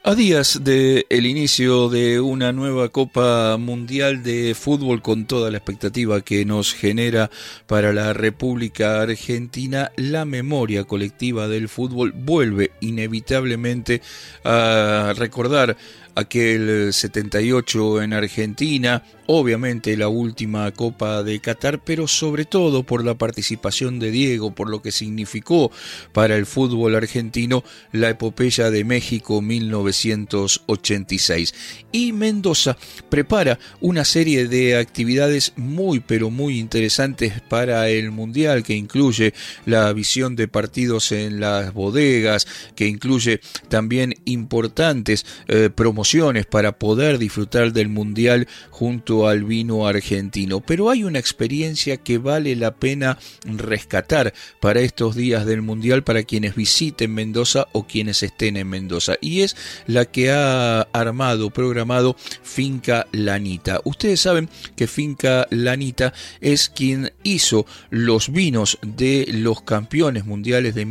A días del inicio de una nueva Copa Mundial de Fútbol, con toda la expectativa que nos genera para la República Argentina, la memoria colectiva del fútbol vuelve inevitablemente a recordar aquel 78 en Argentina, obviamente la última Copa de Qatar, pero sobre todo por la participación de Diego, por lo que significó para el fútbol argentino la epopeya de México 1986. Y Mendoza prepara una serie de actividades muy pero muy interesantes para el Mundial, que incluye la visión de partidos en las bodegas, que incluye también importantes promociones para poder disfrutar del Mundial junto al vino argentino. Pero hay una experiencia que vale la pena rescatar para estos días del Mundial, para quienes visiten Mendoza o quienes estén en Mendoza, y es la que ha armado, programado Finca Lanita. Ustedes saben que Finca Lanita es quien hizo los vinos de los campeones mundiales de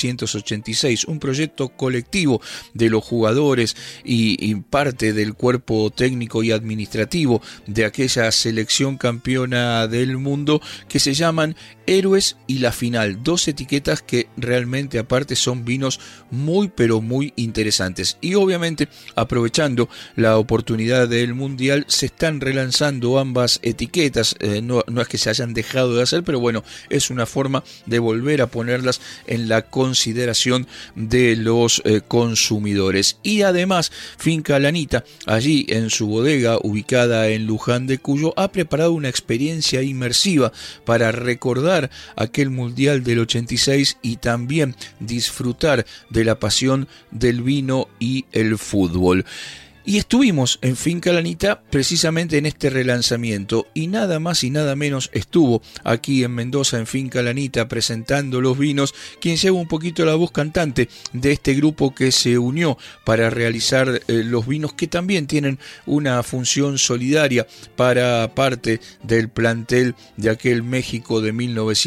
1986, un proyecto colectivo de los jugadores y parte del cuerpo técnico y administrativo de aquella selección campeona del mundo, que se llaman Héroes y La Final, dos etiquetas que realmente aparte son vinos muy pero muy interesantes. Y obviamente, aprovechando la oportunidad del Mundial, se están relanzando ambas etiquetas. No es que se hayan dejado de hacer, pero bueno, es una forma de volver a ponerlas en la consideración de los consumidores. Y además, Finca Lanita, allí en su bodega ubicada en Luján de Cuyo, ha preparado una experiencia inmersiva para recordar aquel Mundial del 86 y también disfrutar de la pasión del vino y el fútbol. Y estuvimos en Finca Lanita precisamente en este relanzamiento, y nada más y nada menos estuvo aquí en Mendoza en Finca Lanita presentando los vinos quien lleva un poquito la voz cantante de este grupo que se unió para realizar los vinos, que también tienen una función solidaria para parte del plantel de aquel México de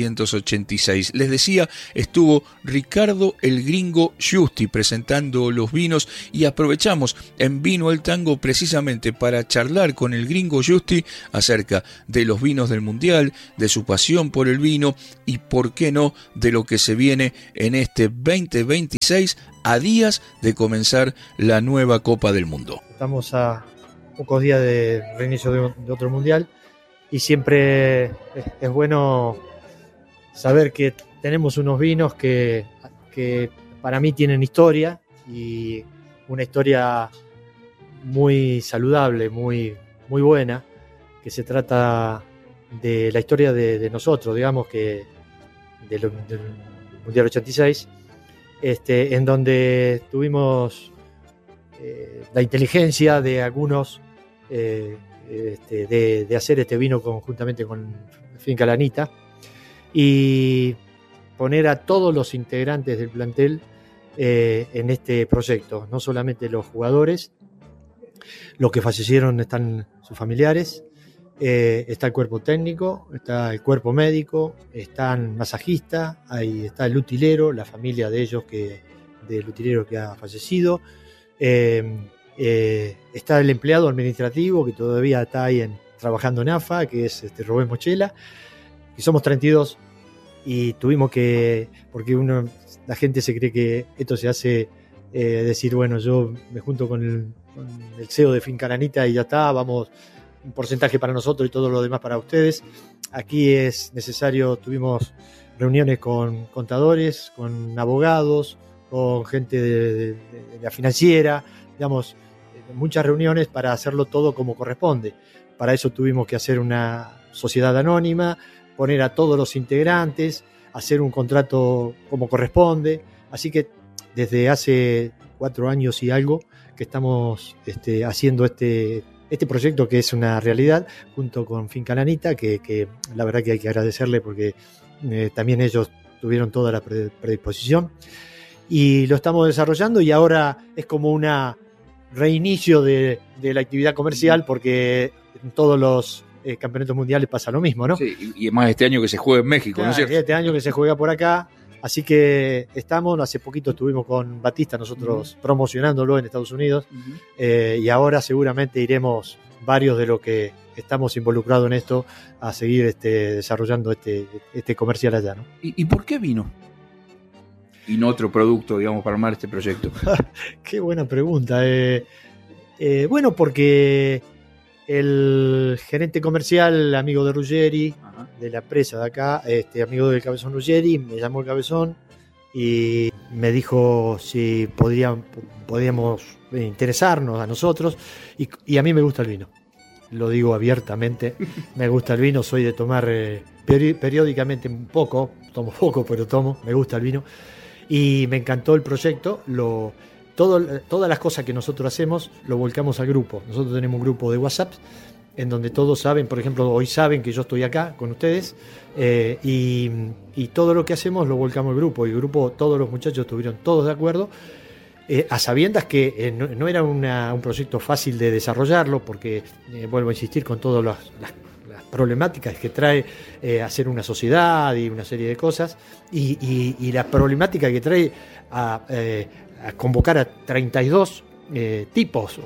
1986. Les decía, estuvo Ricardo el Gringo Giusti presentando los vinos, y aprovechamos en Vino el Tango precisamente para charlar con el Gringo Giusti acerca de los vinos del Mundial, de su pasión por el vino y, por qué no, de lo que se viene en este 2026, a días de comenzar la nueva Copa del Mundo. Estamos a pocos días de reinicio de otro Mundial, y siempre es bueno saber que tenemos unos vinos que para mí tienen historia, y una historia muy saludable, muy buena, que se trata de la historia de nosotros, digamos, que del Mundial 86, en donde tuvimos la inteligencia de algunos de hacer este vino conjuntamente con Finca Lanita y poner a todos los integrantes del plantel en este proyecto, no solamente los jugadores. Los que fallecieron están sus familiares, está el cuerpo técnico, está el cuerpo médico, están masajistas, ahí está el utilero, la familia de ellos, del utilero que ha fallecido, está el empleado administrativo que todavía está ahí trabajando en AFA, que es Rubén Mochela, y somos 32, y tuvimos que, porque la gente se cree que esto se hace decir, bueno, yo me junto con el CEO de Finca Lanita y ya está, vamos, un porcentaje para nosotros y todo lo demás para ustedes. Aquí es necesario, tuvimos reuniones con contadores, con abogados, con gente de la financiera, digamos, muchas reuniones para hacerlo todo como corresponde. Para eso tuvimos que hacer una sociedad anónima, poner a todos los integrantes, hacer un contrato como corresponde. Así que desde hace 4 años y algo que estamos haciendo este proyecto, que es una realidad, junto con Finca Lanita, que la verdad que hay que agradecerle porque también ellos tuvieron toda la predisposición, y lo estamos desarrollando, y ahora es como un reinicio de la actividad comercial, porque en todos los campeonatos mundiales pasa lo mismo, ¿no? Sí, y más este año que se juega en México, claro, ¿no es cierto? Este año que se juega por acá, Así que hace poquito estuvimos con Batista nosotros promocionándolo en Estados Unidos, y ahora seguramente iremos varios de los que estamos involucrados en esto a seguir desarrollando este comercial allá, ¿no? ¿Y por qué vino? Y no otro producto, digamos, para armar este proyecto. Qué buena pregunta. Bueno, porque el gerente comercial, amigo de Ruggeri, de la empresa de acá, amigo del Cabezón Ruggeri, me llamó el Cabezón y me dijo si podíamos interesarnos a nosotros, y a mí me gusta el vino. Lo digo abiertamente, me gusta el vino, soy de tomar periódicamente un poco, tomo poco, pero me gusta el vino, y me encantó el proyecto. Todas las cosas que nosotros hacemos lo volcamos al grupo. Nosotros tenemos un grupo de WhatsApp en donde todos saben, por ejemplo, hoy saben que yo estoy acá con ustedes, y todo lo que hacemos lo volcamos al grupo. Y el grupo, todos los muchachos estuvieron todos de acuerdo, a sabiendas que no era un proyecto fácil de desarrollarlo, porque vuelvo a insistir con todas las problemáticas que trae hacer una sociedad y una serie de cosas, y la problemática que trae a convocar a 32 tipos.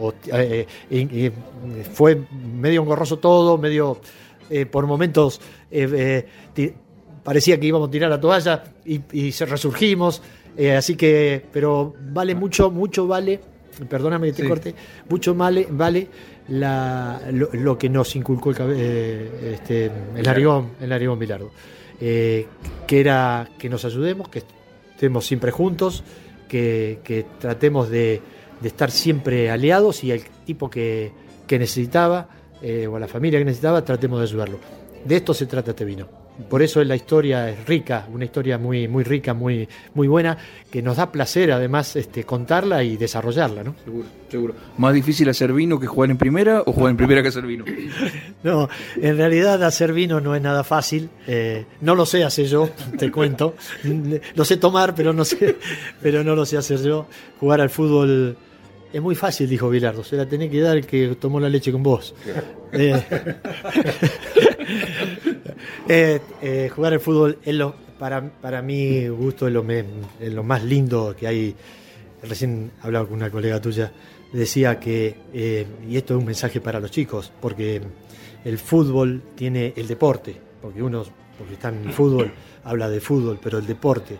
Fue medio engorroso todo, medio por momentos parecía que íbamos a tirar la toalla y resurgimos. Así que, pero vale mucho vale, perdóname que te corte, mucho vale lo que nos inculcó el Arigón Bilardo, que era que nos ayudemos, que estemos siempre juntos, que tratemos de estar siempre aliados, y al tipo que necesitaba, o a la familia que necesitaba, tratemos de ayudarlo. De esto se trata este vino. Por eso la historia es rica, una historia muy, muy rica, muy, muy buena, que nos da placer además contarla y desarrollarla, ¿no? Seguro. ¿Más difícil hacer vino que jugar en primera, o jugar en primera que hacer vino? No, en realidad hacer vino no es nada fácil. No lo sé hacer yo, te cuento. Lo sé tomar, pero no lo sé hacer yo. Jugar al fútbol es muy fácil, dijo Bilardo. Se la tenés que dar el que tomó la leche con vos. Jugar al fútbol es para mi gusto es lo más lindo que hay. Recién hablaba con una colega tuya, decía que, y esto es un mensaje para los chicos, porque el fútbol tiene el deporte, porque está en el fútbol, habla de fútbol, pero el deporte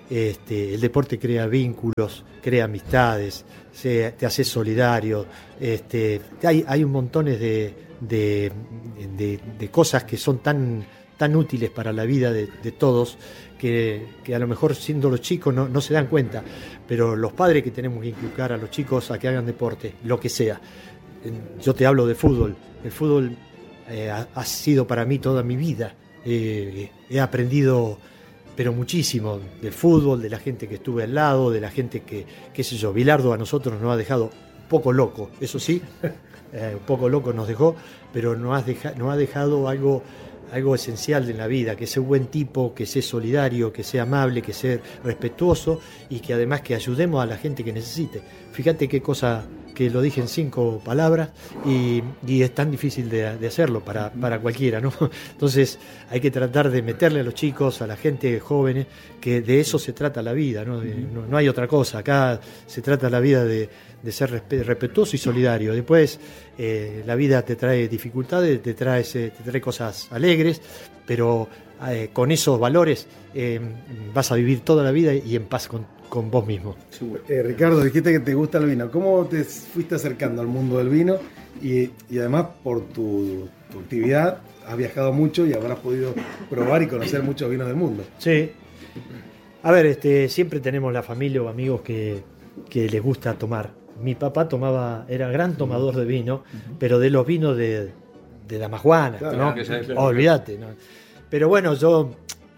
crea vínculos, crea amistades, te hace solidario, hay un montón de cosas que son tan útiles para la vida de todos, que a lo mejor siendo los chicos no se dan cuenta, pero los padres que tenemos que inculcar a los chicos a que hagan deporte, lo que sea. Yo te hablo de fútbol. El fútbol ha sido para mí toda mi vida. He aprendido, pero muchísimo, del fútbol, de la gente que estuve al lado, de la gente que, qué sé yo, Bilardo a nosotros nos ha dejado un poco loco, eso sí, un poco loco nos dejó, pero nos ha dejado algo esencial en la vida, que sea un buen tipo, que sea solidario, que sea amable, que sea respetuoso, y que además que ayudemos a la gente que necesite. Fíjate qué cosa, que lo dije en 5 palabras, y es tan difícil de hacerlo para cualquiera, ¿no? Entonces hay que tratar de meterle a los chicos, a la gente joven, que de eso se trata la vida, ¿no? No hay otra cosa. Acá se trata la vida de ser respetuoso y solidario. Después la vida te trae dificultades, te trae cosas alegres, pero con esos valores vas a vivir toda la vida y en paz con vos mismo. Ricardo, dijiste que te gusta el vino. ¿Cómo te fuiste acercando al mundo del vino? Y además, por tu actividad, has viajado mucho y habrás podido probar y conocer muchos vinos del mundo. Sí. A ver, siempre tenemos la familia o amigos que les gusta tomar. Mi papá era gran tomador de vino, pero de los vinos de Damajuana, claro, ¿no? Olvídate, ¿no? Pero bueno, yo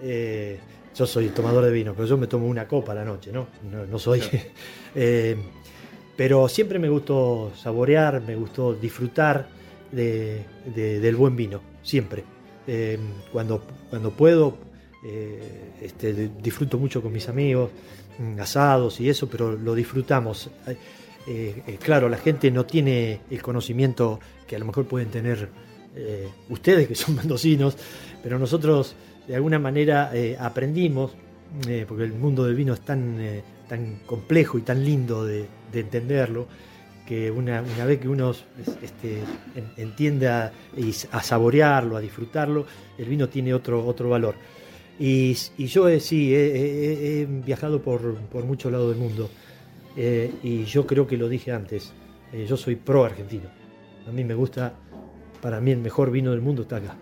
soy tomador de vino, pero yo me tomo una copa a la noche, ¿no? No soy. Pero siempre me gustó saborear, me gustó disfrutar del buen vino, siempre. Cuando puedo, disfruto mucho con mis amigos, asados y eso, pero lo disfrutamos. Claro, la gente no tiene el conocimiento que a lo mejor pueden tener ustedes, que son mendocinos, pero nosotros de alguna manera aprendimos porque el mundo del vino es tan complejo y tan lindo de entenderlo, que una vez que uno entiende a saborearlo, a disfrutarlo, el vino tiene otro valor. Y yo sí, he viajado por muchos lados del mundo, y yo creo que lo dije antes, yo soy pro argentino. A mí me gusta, para mí el mejor vino del mundo está acá.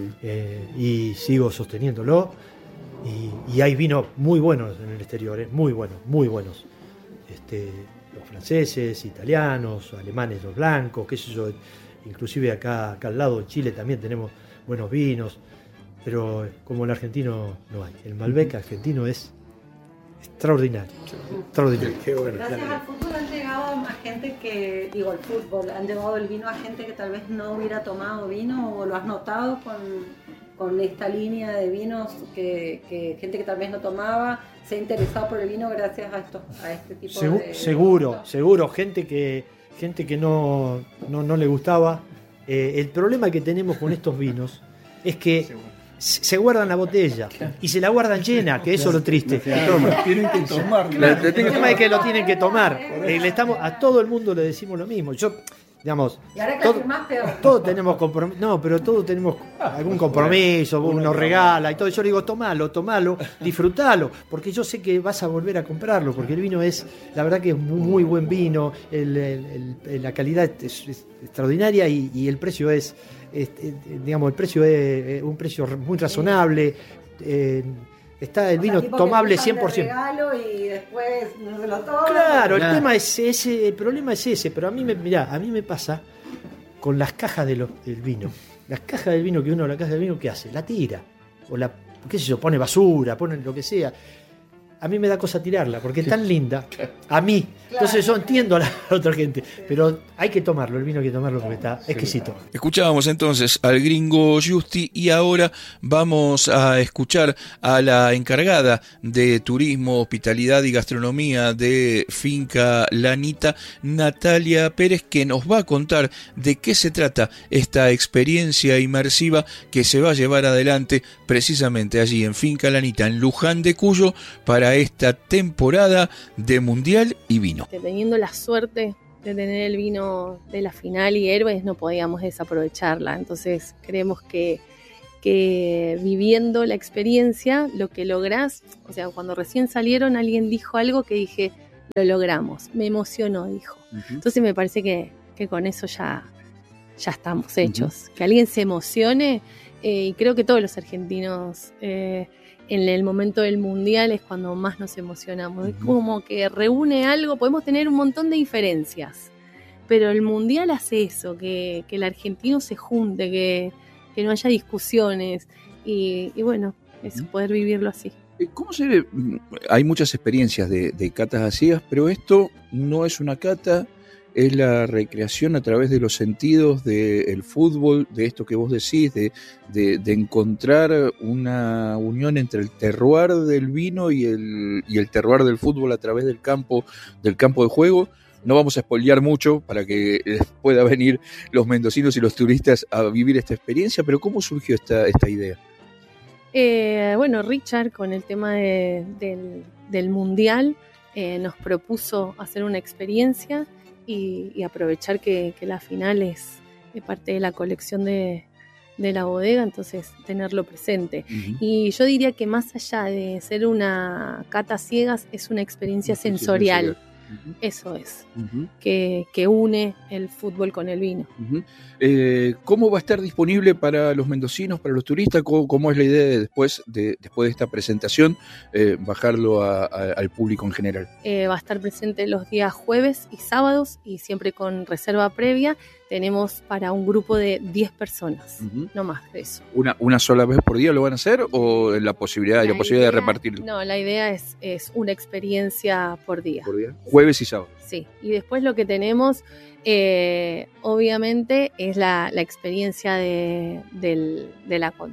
Y sigo sosteniéndolo, y hay vinos muy buenos en el exterior, muy buenos, muy buenos. Los franceses, italianos, alemanes, los blancos, qué sé yo, inclusive acá al lado en Chile también tenemos buenos vinos, pero como el argentino no hay. El Malbec argentino es extraordinario, extraordinario. Qué bueno. Gracias al fútbol han llegado más gente que, el fútbol, han llevado el vino a gente que tal vez no hubiera tomado vino, o lo has notado con esta línea de vinos que gente que tal vez no tomaba se ha interesado por el vino gracias a este tipo de... Seguro, gente que no le gustaba. El problema que tenemos con estos vinos es que se guardan la botella y se la guardan llena, que eso es lo triste. Tienen que tomarlo. El tema es que lo tienen que tomar. A todo el mundo le decimos lo mismo. Digamos, Y ahora casi más peor. todos tenemos compromiso, pero todos tenemos algún compromiso, uno nos regala y todo. Yo le digo, tomalo, disfrutalo, porque yo sé que vas a volver a comprarlo, porque el vino la verdad que es muy buen vino, la calidad es extraordinaria, y el precio es un precio muy razonable. Está el vino tomable 100%. Regalo y después no se lo toma. Claro, el tema es ese, el problema es ese, pero a mí me pasa con las cajas del vino. Las cajas del vino, la caja del vino, ¿qué hace? La tira, o qué sé yo, pone basura, pone lo que sea. A mí me da cosa tirarla, porque es tan linda, a mí. Entonces yo entiendo a la otra gente, pero hay que tomarlo, el vino hay que tomarlo porque está exquisito. Escuchábamos entonces al gringo Giusti, y ahora vamos a escuchar a la encargada de turismo, hospitalidad y gastronomía de Finca Lanita, Natalia Pérez, que nos va a contar de qué se trata esta experiencia inmersiva que se va a llevar adelante precisamente allí en Finca Lanita, en Luján de Cuyo, para esta temporada de Mundial y Vino. Teniendo la suerte de tener el vino de la final y Héroes, no podíamos desaprovecharla. Entonces creemos que viviendo la experiencia, lo que lográs, o sea, cuando recién salieron alguien dijo algo que dije, lo logramos, me emocionó, dijo. Entonces me parece que con eso ya estamos hechos. Que alguien se emocione, y creo que todos los argentinos... en el momento del mundial es cuando más nos emocionamos. Es como que reúne algo, podemos tener un montón de diferencias, pero el mundial hace eso, que el argentino se junte, que no haya discusiones, y bueno, eso, poder vivirlo así. ¿Cómo hay muchas experiencias de catas a ciegas, pero esto no es una cata, es la recreación a través de los sentidos del fútbol, de esto que vos decís, de encontrar una unión entre el terroir del vino y el terroir del fútbol a través del campo de juego. No vamos a spoilear mucho para que puedan venir los mendocinos y los turistas a vivir esta experiencia, pero ¿cómo surgió esta idea? Bueno, Richard, con el tema del mundial, nos propuso hacer una experiencia y aprovechar que la final es parte de la colección de la bodega, entonces tenerlo presente. Y yo diría que más allá de ser una cata ciegas, es una experiencia sensorial. Eso es, que une el fútbol con el vino. ¿Cómo va a estar disponible para los mendocinos, para los turistas? ¿Cómo es la idea de después de esta presentación bajarlo al público en general? Va a estar presente los días jueves y sábados, y siempre con reserva previa. Tenemos para un grupo de 10 personas, no más de eso. ¿Una sola vez por día lo van a hacer, o la posibilidad de repartirlo? No, la idea es una experiencia por día. ¿Por día? Jueves y sábado. Sí, y después lo que tenemos, obviamente, es la experiencia del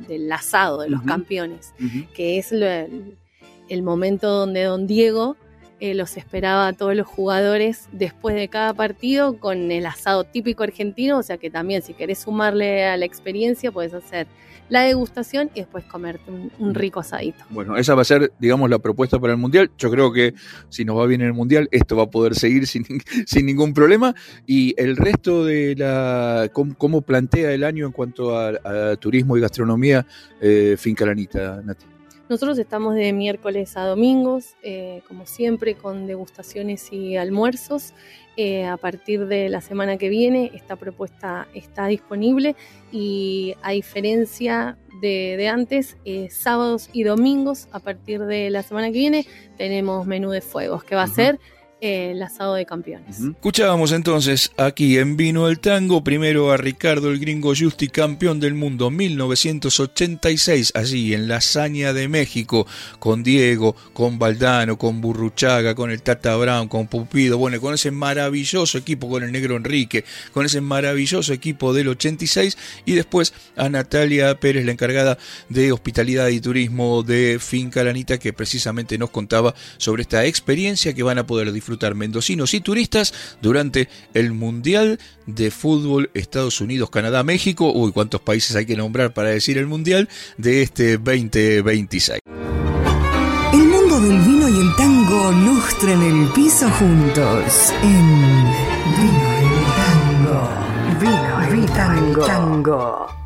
asado de los campeones, que es el momento donde don Diego los esperaba a todos los jugadores después de cada partido con el asado típico argentino, o sea que también si querés sumarle a la experiencia podés hacer la degustación y después comerte un rico asadito. Bueno, esa va a ser, digamos, la propuesta para el Mundial. Yo creo que si nos va bien en el Mundial, esto va a poder seguir sin ningún problema. Y el resto de ¿cómo plantea el año en cuanto a turismo y gastronomía Finca Lanita, Nati? Nosotros estamos de miércoles a domingos, como siempre, con degustaciones y almuerzos. A partir de la semana que viene esta propuesta está disponible y a diferencia de antes, sábados y domingos a partir de la semana que viene tenemos menú de fuegos que va a ser el asado de campeones. Escuchábamos entonces aquí en Vino el Tango primero a Ricardo el Gringo Giusti, campeón del mundo 1986, allí en la Hazaña de México, con Diego, con Valdano, con Burruchaga, con el Tata Brown, con Pupido, bueno, con ese maravilloso equipo, con el Negro Enrique, con ese maravilloso equipo del 86, y después a Natalia Pérez, la encargada de hospitalidad y turismo de Finca Lanita, que precisamente nos contaba sobre esta experiencia que van a poder disfrutar mendocinos y turistas durante el Mundial de Fútbol Estados Unidos, Canadá, México. Uy, cuántos países hay que nombrar para decir el Mundial de este 2026. El mundo del vino y el tango lustran el piso juntos en Vino el Tango. Vino el Tango.